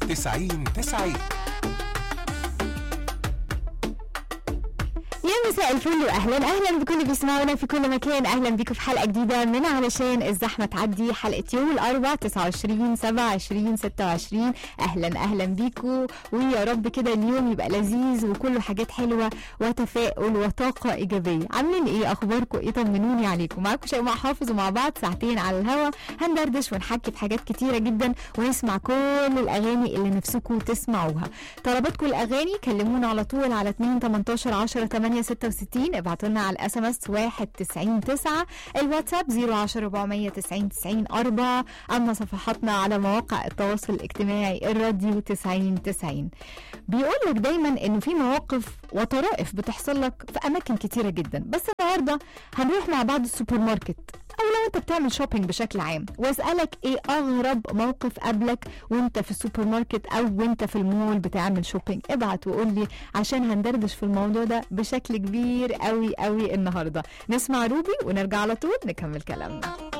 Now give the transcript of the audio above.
90-90. يا مساء الفل واهلا بكل اللي بيسمعونا في كل مكان. اهلا بيكم في حلقه جديده من علشان الزحمه تعدي، حلقه يوم الاربعاء 29/7/2026. اهلا بيكم، ويا رب كده اليوم يبقى لذيذ وكله حاجات حلوه وتفاؤل وطاقه ايجابيه. عاملين ايه؟ اخباركم ايه؟ طمنوني عليكم. معاكم شيماء حافظ، ومع بعض ساعتين على الهوا هندردش ونحكي في حاجات كتيره جدا، ونسمع كل الاغاني اللي نفسكم تسمعوها. طلباتكم الاغاني كلمونا على طول على 2-18-10-8-66. ابعتوا لنا على الاس ام اس 1909، الواتساب 010-490-90-4. اما صفحاتنا على مواقع التواصل الاجتماعي الراديو 90-90. بيقول لك دايما انه في مواقف وطرائف بتحصل لك في اماكن كتيره جدا، بس النهارده هنروح مع بعض السوبر ماركت، او لو انت بتعمل شوبينج بشكل عام، واسالك ايه اغرب موقف قابلك وانت في السوبر ماركت او وانت في المول بتعمل شوبينج. ابعت وقول لي عشان هندردش في الموضوع ده بشكل كبير قوي النهارده. نسمع روبي ونرجع على طول نكمل كلامنا.